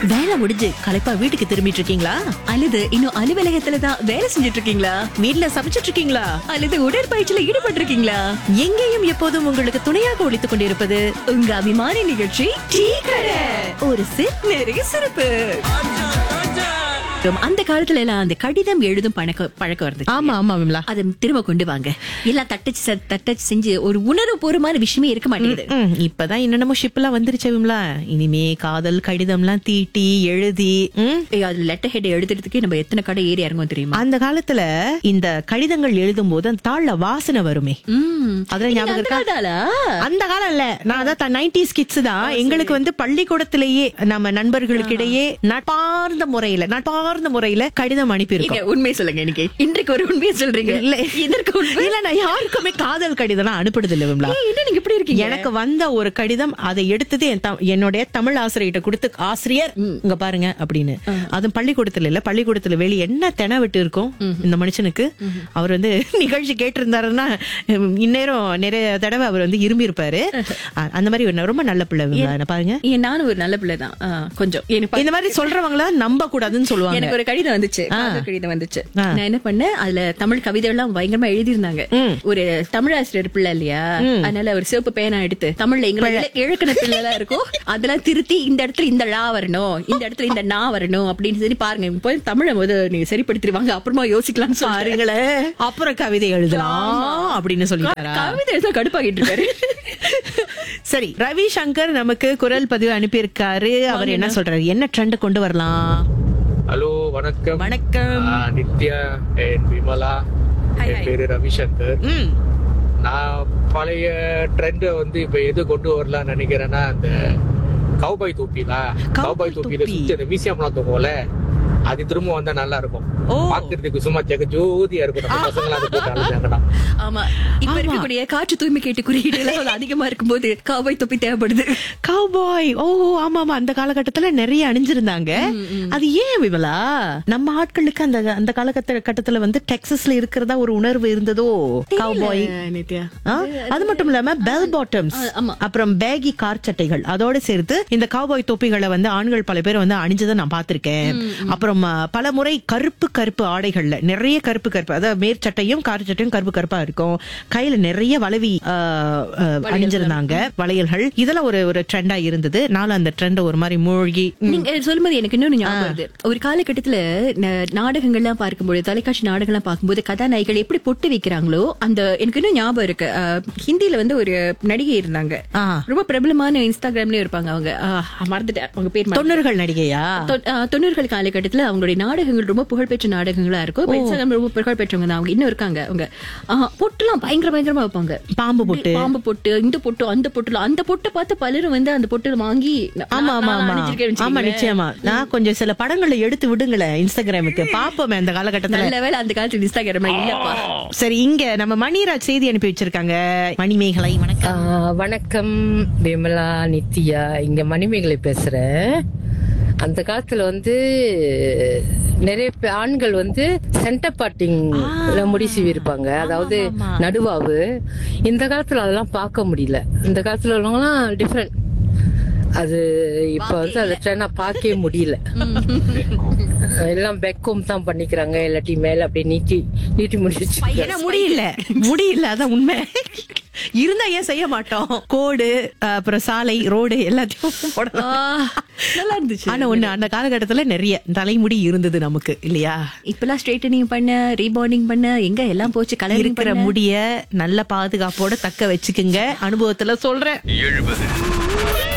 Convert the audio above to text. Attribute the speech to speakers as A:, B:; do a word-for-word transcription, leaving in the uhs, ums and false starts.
A: வேலை முடிஞ்சு களைப்பா வீட்டுக்கு திரும்பிட்டு இருக்கீங்களா? அல்லது இன்னும் அலுவலகத்துல தான் வேலை செஞ்சுட்டு இருக்கீங்களா? வீட்ல சமைச்சிட்டு இருக்கீங்களா? அல்லது உடற்பயிற்சியில ஈடுபட்டு இருக்கீங்களா? எங்கேயும் எப்போதும் உங்களுக்கு துணையாக ஒழித்துக் கொண்டிருப்பது உங்க அபிமான நிகழ்ச்சி டீ கடை. ஒரு சிப் நிறைய சிறப்பு. அந்த காலத்துல எல்லாம் அந்த கடிதம் எழுதும் பழக்கம் பழக்கம் இருந்துச்சு.
B: ஆமா ஆமா விமலா,
A: அதை திரும்ப கொண்டு வாங்க. எல்லாம் தட்டச்சு தட்டச்சு செஞ்சு ஒரு உணர்வு பூர்வமான விஷயமே இருக்க மாட்டேங்குது.
B: இப்பதான் என்னென்னமோ ஷிப் எல்லாம் வந்துருச்சு விமலா. இனிமே காதல் கடிதம் எல்லாம் தீட்டி எழுதி
A: அது லெட்டர் ஹெட் எழுதுறதுக்கே நம்ம எத்தனை கடை ஏறி இறங்கும் தெரியுமா?
B: அந்த காலத்துல இந்த கடிதங்கள் எழுதும் போது அந்த தாள்ல வாசனை வருமே. அதெல்லாம் ஞாபகம் இருக்கா? அந்த காலம் இல்ல, நான் அதான் நைன்டிஸ் கிட்ஸ் தான். எங்களுக்கு வந்து பள்ளிக்கூடத்திலேயே நம்ம நண்பர்களுக்கு இடையே நட்பார்ந்த முறையில நட்பார்ந்த முறையில கடிதம் அனுப்பியிருக்கோம்.
A: உண்மை சொல்லுங்க. இன்னைக்கு இன்றைக்கு ஒரு உண்மையை சொல்றீங்க. இல்ல இதற்கு
B: இல்ல, நான் யாருக்குமே காதல் கடிதம் அனுப்புறது இல்ல விமலா.
A: நீங்க இப்படி இருக்கீங்க.
B: எனக்கு வந்த ஒரு கடிதம், அதை எடுத்தது என்னுடைய தமிழ் ஆசிரியர்கிட்ட கொடுத்து, ஆசிரியர் இங்க பாருங்க அப்படின்னு. அது பள்ளிக்கூடத்துல இல்ல, பள்ளிக்கூடத்துல வெளியே என்ன தென விட்டு இருக்கும் இந்த மனுஷனுக்கு. அவர் வந்து நிகழ்ச்சி கேட்டிருந்தாருன்னா இந்நேரம் நிறைய தடவை அவர் வந்து இரும்பி இருப்பாரு. அந்த மாதிரி ரொம்ப நல்ல பிள்ளை பாருங்க.
A: நானும் ஒரு நல்ல பிள்ளை தான். கொஞ்சம்
B: இந்த மாதிரி சொல்றவங்கள நம்ப கூடாதுன்னு சொல்லுவாங்க.
A: எனக்கு ஒரு கடிதம் வந்துச்சு, கடிதம் வந்துச்சு. நான் என்ன பண்ணேன், அதுல தமிழ் கவிதை எல்லாம் பயங்கரமா எழுதிருந்தாங்க. ஒரு தமிழ் ஆசிரியர் பிள்ளை இல்லையா, அதனால ஒரு சிவப்பு பேனா எடுத்து தமிழ்ல எங்களுக்கு எழுக்கின பிள்ளை எல்லாம் இருக்கும், அதெல்லாம் திருத்தி இந்த இடத்துல இந்த லா வரணும், இந்த இடத்துல இந்த நா வரணும் அப்படின்னு சொல்லி பாருங்க. போய் தமிழை போது நீங்க சரிப்படுத்திடுவாங்க, அப்புறமா யோசிக்கலாம் பாருங்களே,
B: அப்புறம் கவிதை எழுதலாம் அப்படின்னு சொல்லி
A: கவிதை எழுத கடுப்பாகிட்டு இருக்காரு.
B: சரி, ரவி சங்கர் நமக்கு குரல் பதிவு அனுப்பியிருக்காரு. அவர் என்ன சொல்றாரு, என்ன ட்ரெண்ட் கொண்டு வரலாம்?
C: ஹலோ, வணக்கம்.
B: வணக்கம்
C: நித்யா அண்ட் விமலா. என் பேரு ரவிசங்கர். நான் பழைய ட்ரெண்ட் வந்து இப்ப எது கொண்டு வரலாம்னு நினைக்கிறேன்னா, அந்த கௌபாய் தொப்பிலா கௌபாய் தொப்பியில சுத்தி அந்த மியூசியம்லாம் தூங்கும்ல, அது திரும்ப வந்தா நல்லா இருக்கும். பாக்குறதுக்கு சும்மா ஜெக ஜோதியா இருக்கும். பசங்களா அது போட்டு அழுதாங்கடா.
A: ஆமா, இப்ப இருக்கக்கூடிய காற்று தூய்மை கேட்டு குறியீடுகள் அதிகமா இருக்கும்போது கௌபாய் தொப்பி தேவைப்படுது.
B: கௌபாய், ஓ ஆமா ஆமா, அந்த காலகட்டத்துல நிறைய அணிஞ்சிருந்தாங்க. அது ஏன் விமலா, நம்ம ஆட்களுக்கு அந்த அந்த காலகட்ட கட்டத்துல வந்து டெக்ஸஸ்ல இருக்கிறதா ஒரு உணர்வு இருந்ததோ? கௌபாய் அது மட்டும் இல்லாம பெல் பாட்டம்ஸ், அப்புறம் பேகி கார் சட்டைகள், அதோட சேர்த்து இந்த கௌபாய் தொப்பிகளை வந்து ஆண்கள் பல பேர் வந்து அணிஞ்சதை நான் பாத்திருக்கேன். அப்புறம் பல முறை கருப்பு கருப்பு ஆடைகள்ல நிறைய கருப்பு கருப்பு, அதாவது மேற்சட்டையும் கார் சட்டையும் கருப்பு கருப்பா இருக்கும். கையில நிறைய வளவி அணிஞ்சிருந்தாங்க, வளையல்கள். இதெல்லாம் ஒரு ஒரு ட்ரெண்டா இருந்தது. நானும் அந்த ட்ரெண்ட் ஒரு மாதிரி மூழ்கி.
A: நீங்க சொல்லும்போது எனக்கு இன்னொன்னு ஞாபகம் வருது. ஒரு காலகட்டத்துல நாடகங்கள்லாம் பார்க்கும்போது, தொலைக்காட்சி நாடகம்லாம் பார்க்கும்போது கதாநாயகிகள் எப்படி பொட்டு வைக்கிறாங்களோ, அந்த எனக்கு இன்னும் ஞாபகம் இருக்கு. ஹிந்தியில வந்து ஒரு நடிகை இருந்தாங்க, ரொம்ப பிரபலமான, இன்ஸ்டாகிராம்லயும் இருப்பாங்க. அவங்க மறந்துட்டேன் அவங்க பேர்.
B: தொண்ணூறுகள் நடிகையா?
A: தொண்ணூறுகள் காலகட்டத்துல அவங்களுடைய நாடகங்கள் ரொம்ப புகழ்பெற்ற நாடகங்களா இருக்கும். ரொம்ப புகழ் பெற்றவங்க தான் அவங்க. இன்னும் இருக்காங்க அவங்க. பொட்டுலாம் பயங்கர பயங்கரமா வைப்பாங்க.
B: பாம்பு பொட்டு,
A: பாம்பு பொட்டு, இந்த பொட்டு, அந்த பொட்டுல அந்த பொட்டை பார்த்து பலரும் வந்து அந்த பொட்டு வாங்கி.
B: ஆமா ஆமா ஆமா, நிச்சயமா. நான் கொஞ்சம் சில படங்களை எடுத்து விடுங்களேன் இன்ஸ்டாகிராமுக்கு, பாப்போமே அந்த காலகட்டத்துல.
A: நல்ல வேளை அந்த காலத்துல இன்ஸ்டாகிராம் இல்லப்பா.
B: சரி, இங்க நம்ம மணிராஜ் செய்தி அனுப்பி வச்சிருக்காங்க. மணிமேகலை, வணக்கம்.
D: வணக்கம் விமலா, நித்யா. இங்க மணிமேகலை பேசுறேன். அந்த காலத்துல வந்து நிறைய ஆண்கள் வந்து சென்டர் பார்ட்டிங் முடி சீவி இருப்பாங்க, அதாவது நடுவாவு. இந்த காலத்துல அதெல்லாம் பார்க்க முடியல. இந்த காலத்துல உள்ளவங்கலாம் டிஃப்ரெண்ட். அது இப்ப வந்து அதை ட்ரெண்டா பார்க்கவே முடியல. எல்லாம் பெக்கும் தான் பண்ணிக்கிறாங்க, இல்லாட்டி மேல அப்படியே நீட்டி நீட்டி முடிச்சு.
B: முடியல முடியல அதான் உண்மை. இருந்தா ஏன் செய்ய மாட்டோம்? கோடு, அப்புறம் சாலை, ரோடு எல்லாத்தையும்
A: நல்லா இருந்துச்சு.
B: ஆனா ஒண்ணு, அந்த காலகட்டத்துல நிறைய தலைமுடி இருந்தது நமக்கு இல்லையா?
A: இப்பெல்லாம் ஸ்ட்ரைட்டனிங் பண்ண, ரீபாண்டிங் பண்ண, எங்க எல்லாம் போச்சு. கலர்
B: இருக்கிற முடிய நல்ல பாதுகாப்போட தக்க வச்சுக்குங்க. அனுபவத்துல சொல்றேன்.
E: எழுபது